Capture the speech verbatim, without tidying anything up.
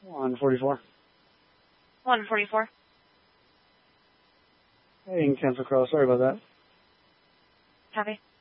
one forty-four. one forty-four. Hey, you can cancel call. Sorry about that. Copy.